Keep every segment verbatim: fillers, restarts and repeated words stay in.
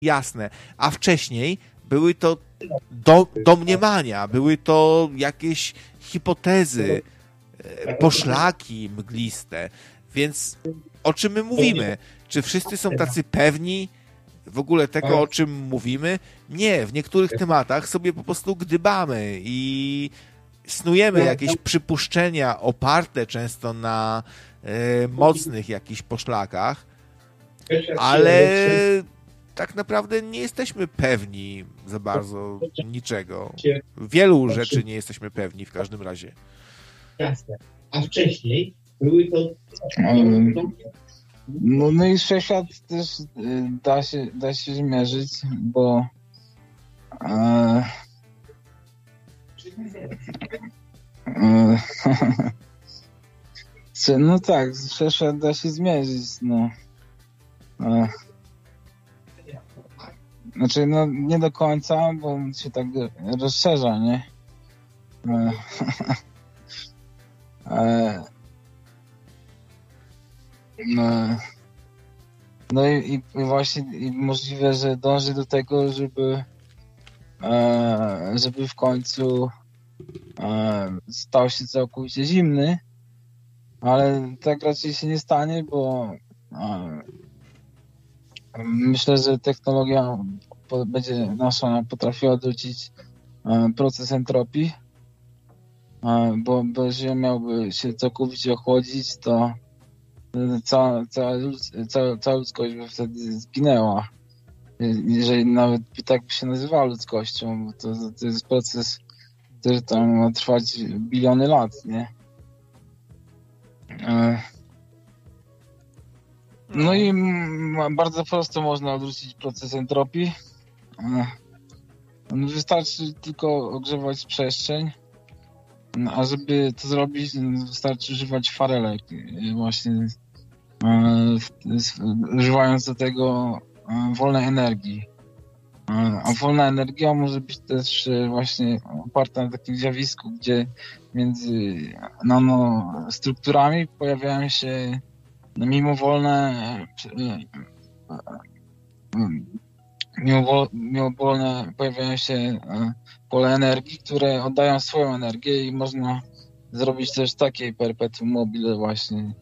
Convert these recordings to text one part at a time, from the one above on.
jasne. A wcześniej były to do, domniemania, były to jakieś hipotezy, poszlaki mgliste. Więc o czym my mówimy? Czy wszyscy są tacy pewni w ogóle tego, o czym mówimy? Nie, w niektórych tematach sobie po prostu gdybamy i snujemy jakieś przypuszczenia oparte często na e, mocnych jakichś poszlakach, ale tak naprawdę nie jesteśmy pewni za bardzo niczego. Wielu rzeczy nie jesteśmy pewni w każdym razie. Jasne. A wcześniej były to... No, no i wszechświat też da się, da się zmierzyć, bo e, e, no tak, wszechświat da się zmierzyć, no. E, znaczy, no nie do końca, bo się tak rozszerza, nie? E, e, no, no i, i właśnie i możliwe, że dąży do tego, żeby e, żeby w końcu e, stał się całkowicie zimny, ale tak raczej się nie stanie, bo e, myślę, że technologia po, będzie nasza potrafiła odwrócić e, proces entropii, e, bo, bo jeżeli miałby się całkowicie ochłodzić, to Cała, cała, cała, cała ludzkość by wtedy zginęła. Jeżeli nawet by tak by się nazywała ludzkością, bo to, to jest proces, który tam ma trwać biliony lat, nie? No i bardzo prosto można odwrócić proces entropii. Wystarczy tylko ogrzewać przestrzeń, a żeby to zrobić, wystarczy używać farelek właśnie, używając do tego wolnej energii. A wolna energia może być też właśnie oparta na takim zjawisku, gdzie między nanostrukturami pojawiają się mimowolne mimowolne pojawiają się pole energii, które oddają swoją energię i można zrobić też takie perpetuum mobile właśnie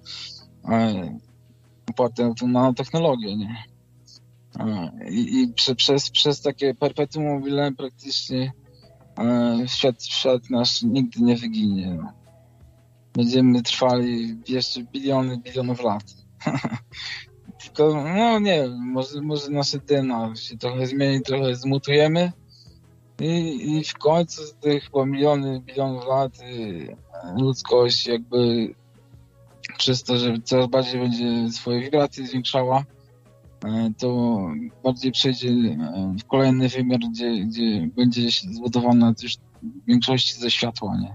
oparte na tą nanotechnologię, nie? I, i prze, przez, przez takie perpetuum mobile praktycznie świat, świat nasz nigdy nie wyginie. No. Będziemy trwali jeszcze biliony, bilionów lat. Tylko, no nie wiem, może, może nasze D N A się trochę zmieni, trochę zmutujemy i, i w końcu z tych chyba miliony, bilionów lat ludzkość jakby przez to, że coraz bardziej będzie swoje wibracje zwiększała, to bardziej przejdzie w kolejny wymiar, gdzie, gdzie będzie zbudowana już w większości ze światła, nie?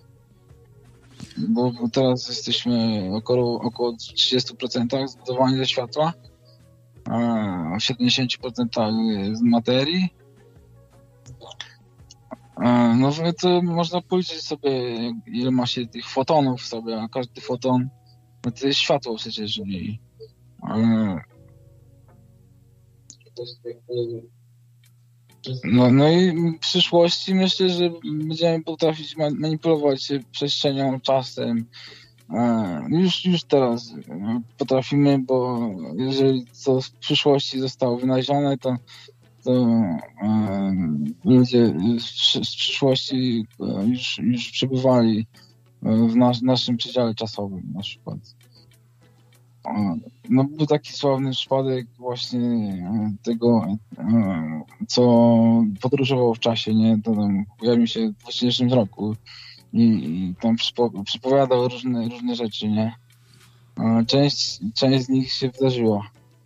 Bo, bo teraz jesteśmy około, około trzydzieści procent zbudowani ze światła, a siedemdziesiąt procent z materii. No to można policzyć sobie, ile ma się tych fotonów w sobie, a każdy foton no to jest światło przecież. I, ale... No, no i w przyszłości myślę, że będziemy potrafić manipulować się przestrzenią, czasem. Już, już teraz potrafimy, bo jeżeli to w przyszłości zostało wynalezione, to, to ludzie z przyszłości już, już przebywali w nas, naszym przedziale czasowym na przykład. No był taki sławny przypadek właśnie tego, co podróżował w czasie, nie? To tam pojawił się w dwutysięcznym roku i, i tam przypo, przypowiadał różne, różne rzeczy, nie? Część, część z nich się wydarzyła.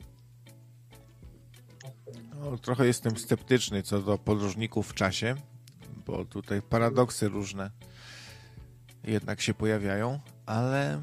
No, trochę jestem sceptyczny co do podróżników w czasie, bo tutaj paradoksy różne jednak się pojawiają, ale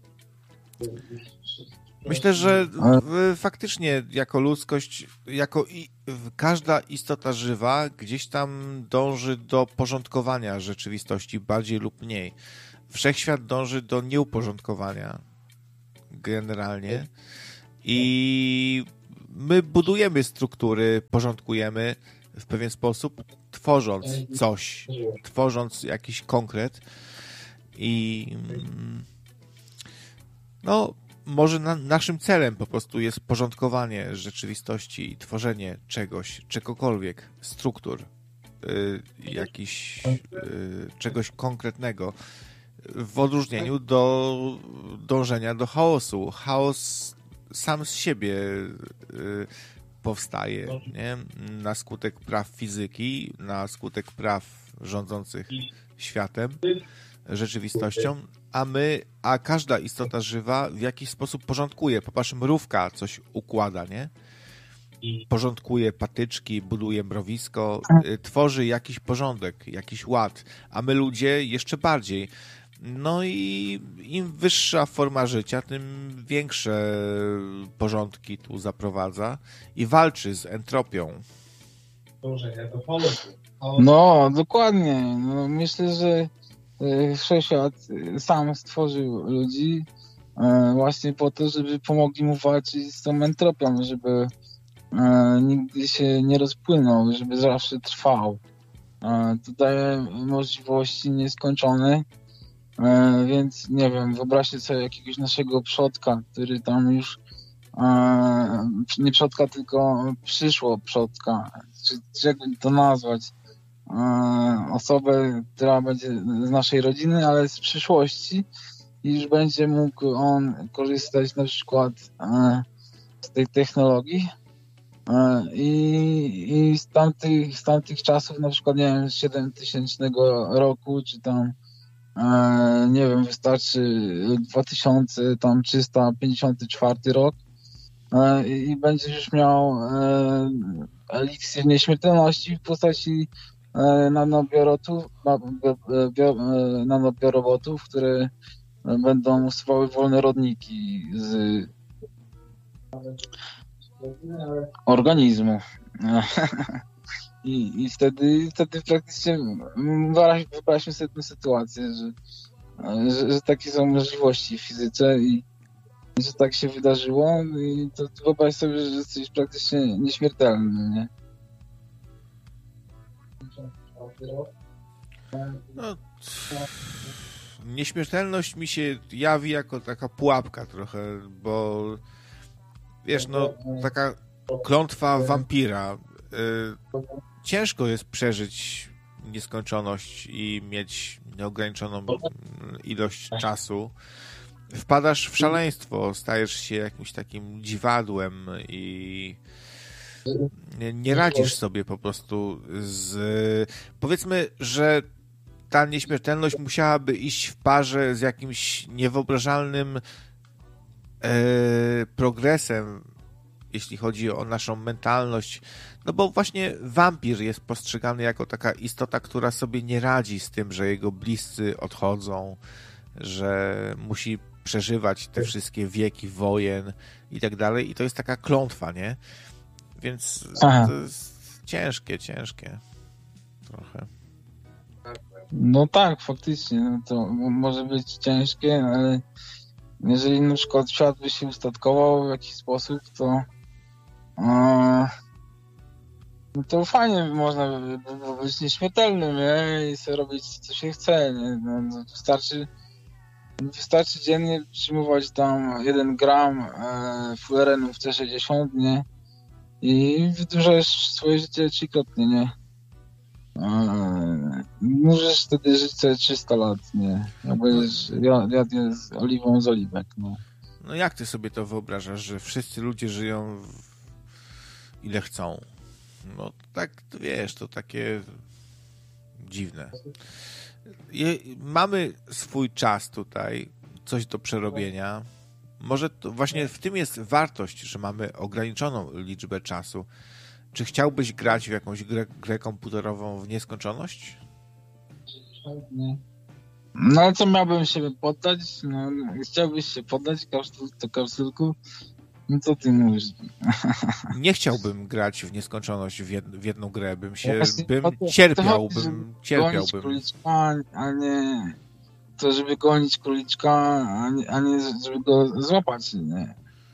myślę, że faktycznie jako ludzkość, jako i, każda istota żywa gdzieś tam dąży do porządkowania rzeczywistości bardziej lub mniej. Wszechświat dąży do nieuporządkowania generalnie i my budujemy struktury, porządkujemy w pewien sposób, tworząc coś, tworząc jakiś konkret i no może na, naszym celem po prostu jest porządkowanie rzeczywistości i tworzenie czegoś, czegokolwiek, struktur, y, jakiś, y, czegoś konkretnego w odróżnieniu do dążenia do chaosu. Chaos sam z siebie y, powstaje, nie? Na skutek praw fizyki, na skutek praw rządzących światem, rzeczywistością, a my, a każda istota żywa w jakiś sposób porządkuje. Popatrz, mrówka coś układa, nie? Porządkuje patyczki, buduje mrowisko, y, tworzy jakiś porządek, jakiś ład, a my ludzie jeszcze bardziej. No i im wyższa forma życia, tym większe porządki tu zaprowadza i walczy z entropią. No, dokładnie. No, myślę, że Wszechświat sam stworzył ludzi właśnie po to, żeby pomogli mu walczyć z tą entropią, żeby nigdy się nie rozpłynął, żeby zawsze trwał. To daje możliwości nieskończone, więc nie wiem, wyobraźcie sobie jakiegoś naszego przodka, który tam już nie przodka, tylko przyszło przodka, czy, czy jakby to nazwać, osobę, która będzie z naszej rodziny, ale z przyszłości i już będzie mógł on korzystać na przykład z tej technologii i, i z, tamtych, z tamtych czasów, na przykład nie wiem, z siedemtysięcznego roku, czy tam nie wiem, wystarczy dwa tysiące trzysta pięćdziesiąty czwarty rok i będziesz już miał eliksir nieśmiertelności w postaci nanobiorotów, nanobiorobotów, które będą usuwały wolne rodniki z organizmu. I, i wtedy, wtedy praktycznie wyobraźmy sobie tę sytuację, że, że, że takie są możliwości w fizyce i że tak się wydarzyło i to wyobraź sobie, że jesteś praktycznie nieśmiertelny, nie? No, nieśmiertelność mi się jawi jako taka pułapka trochę, bo wiesz, no taka klątwa wampira. Y, ciężko jest przeżyć nieskończoność i mieć nieograniczoną ilość czasu. Wpadasz w szaleństwo, stajesz się jakimś takim dziwadłem i nie radzisz sobie po prostu z... Powiedzmy, że ta nieśmiertelność musiałaby iść w parze z jakimś niewyobrażalnym e, progresem, jeśli chodzi o naszą mentalność. No bo właśnie wampir jest postrzegany jako taka istota, która sobie nie radzi z tym, że jego bliscy odchodzą, że musi przeżywać te wszystkie wieki wojen i tak dalej. I to jest taka klątwa, nie? Więc Aha. to jest ciężkie, ciężkie trochę. No tak, faktycznie. No to może być ciężkie, ale jeżeli na przykład świat by się ustatkował w jakiś sposób, to e, no to fajnie można by było być nieśmiertelnym, nie? I sobie robić co się chce, nie? No, wystarczy wystarczy dziennie przyjmować tam jeden gram e, fulerenu w C sześćdziesiąt, nie? I wydłużasz swoje życie trzykrotnie, nie? Eee, możesz wtedy żyć sobie trzysta lat, nie? Jak będziesz jadł z oliwą z oliwek, no. No jak ty sobie to wyobrażasz, że wszyscy ludzie żyją w... ile chcą? No tak, wiesz, to takie dziwne. Je... Mamy swój czas tutaj, coś do przerobienia. Może to właśnie w tym jest wartość, że mamy ograniczoną liczbę czasu. Czy chciałbyś grać w jakąś grę, grę komputerową w nieskończoność? No ale co, miałbym się poddać? No, chciałbyś się poddać to kapsulku? No co ty mówisz? Nie chciałbym grać w nieskończoność w, jed, w jedną grę. Bym się, Właśnie, bym to, cierpiał, to, bym cierpiałbym. Króliczka, a nie to, żeby gonić króliczka, a nie, a nie żeby go złapać, nie?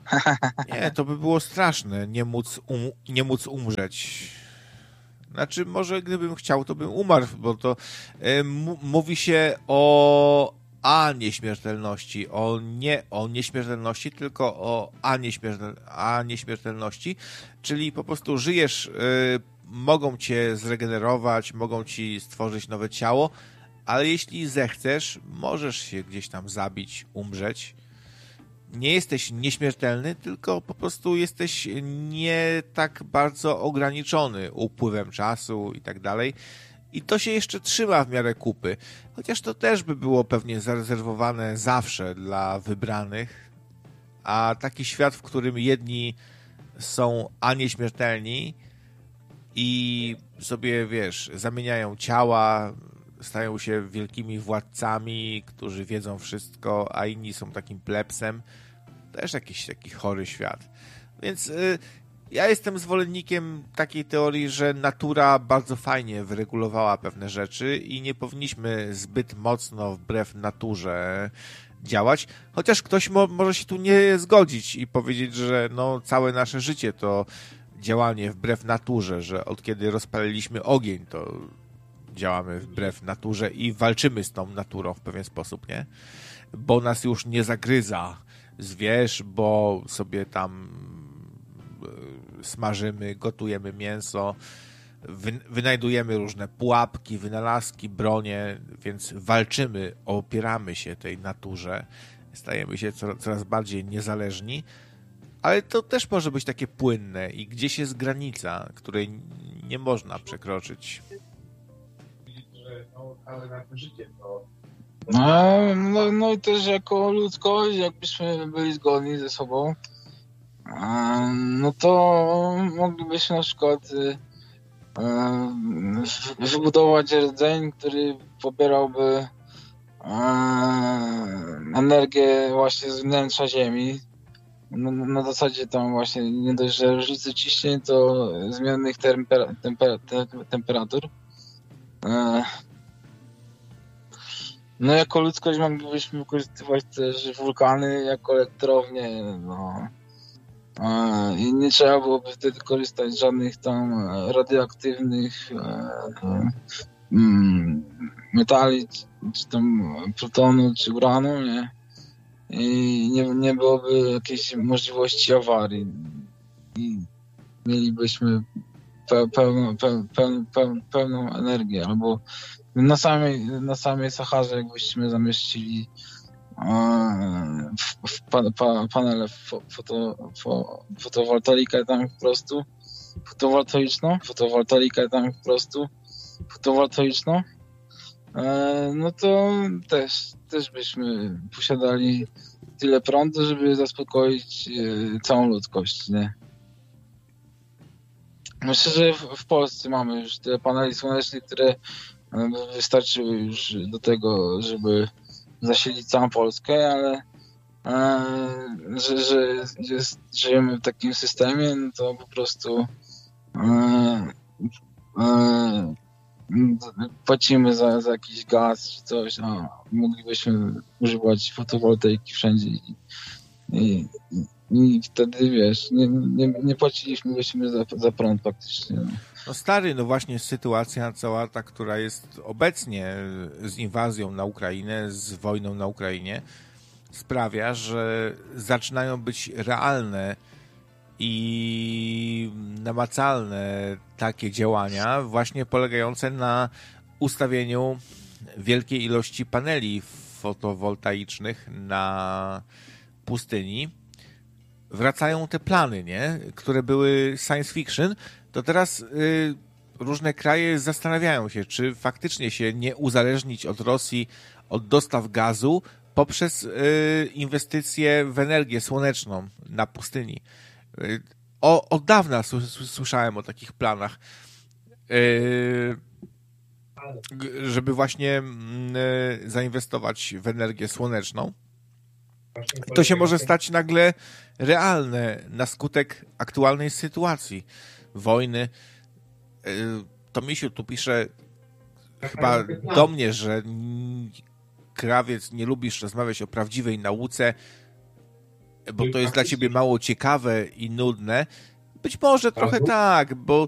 Nie, to by było straszne, nie móc, um, nie móc umrzeć. Znaczy, może gdybym chciał, to bym umarł, bo to y, m- mówi się o a nieśmiertelności, o nie o nieśmiertelności, tylko o a, nieśmiertel, a nieśmiertelności, czyli po prostu żyjesz, y, mogą cię zregenerować, mogą ci stworzyć nowe ciało, ale jeśli zechcesz, możesz się gdzieś tam zabić, umrzeć. Nie jesteś nieśmiertelny, tylko po prostu jesteś nie tak bardzo ograniczony upływem czasu i tak dalej. I to się jeszcze trzyma w miarę kupy. Chociaż to też by było pewnie zarezerwowane zawsze dla wybranych. A taki świat, w którym jedni są a nieśmiertelni i sobie, wiesz, zamieniają ciała, stają się wielkimi władcami, którzy wiedzą wszystko, a inni są takim plebsem. Też jakiś taki chory świat. Więc y, ja jestem zwolennikiem takiej teorii, że natura bardzo fajnie wyregulowała pewne rzeczy i nie powinniśmy zbyt mocno wbrew naturze działać, chociaż ktoś mo- może się tu nie zgodzić i powiedzieć, że no, całe nasze życie to działanie wbrew naturze, że od kiedy rozpaliliśmy ogień, to działamy wbrew naturze i walczymy z tą naturą w pewien sposób, nie? Bo nas już nie zagryza zwierz, bo sobie tam smażymy, gotujemy mięso, wy- wynajdujemy różne pułapki, wynalazki, bronie, więc walczymy, opieramy się tej naturze, stajemy się coraz, coraz bardziej niezależni, ale to też może być takie płynne i gdzieś jest granica, której nie można przekroczyć. No, no, no i też jako ludzkość, jakbyśmy byli zgodni ze sobą, e, no to moglibyśmy na przykład e, wybudować rdzeń, który pobierałby e, energię właśnie z wnętrza Ziemi. No, na zasadzie tam właśnie nie dość, że różnicy ciśnień, to zmiennych tempera- tempera- te- temperatur. E, No jako ludzkość moglibyśmy wykorzystywać też wulkany jako elektrownie, no. E, I nie trzeba byłoby wtedy korzystać z żadnych tam radioaktywnych e, mm, metali, czy, czy tam plutonu, czy uranu, nie? I nie, nie byłoby jakiejś możliwości awarii. I mielibyśmy pe, pełną, pe, pe, pe, pełną energię, albo na samej, na samej Saharze, jakbyśmy zamieścili e, w, w pa, pa, panele fo, foto, fo, fotowoltaikę tam po prostu, fotowoltaiczną, fotowoltaikę tam po prostu, fotowoltaiczną, e, no to też, też byśmy posiadali tyle prądu, żeby zaspokoić e, całą ludzkość, nie? Myślę, że w, w Polsce mamy już tyle paneli słonecznych, które wystarczyły już do tego, żeby zasilić całą Polskę, ale e, że, że jest, żyjemy w takim systemie, no to po prostu e, e, płacimy za, za jakiś gaz czy coś, a moglibyśmy używać fotowoltaiki wszędzie i, i, i wtedy, wiesz, nie, nie, nie płaciliśmy za, za prąd praktycznie. No. No stary, no właśnie sytuacja cała ta, która jest obecnie z inwazją na Ukrainę, z wojną na Ukrainie, sprawia, że zaczynają być realne i namacalne takie działania, właśnie polegające na ustawieniu wielkiej ilości paneli fotowoltaicznych na pustyni. Wracają te plany, nie? Które były science fiction, to teraz y, różne kraje zastanawiają się, czy faktycznie się nie uzależnić od Rosji, od dostaw gazu poprzez y, inwestycje w energię słoneczną na pustyni. Y, o, od dawna s- s- słyszałem o takich planach, y, g- żeby właśnie y, zainwestować w energię słoneczną. To się może stać nagle realne na skutek aktualnej sytuacji. Wojny. To Misiu tu pisze chyba do mnie, że Krawiec, nie lubisz rozmawiać o prawdziwej nauce. bo to jest dla ciebie mało ciekawe i nudne. Być może trochę tak, bo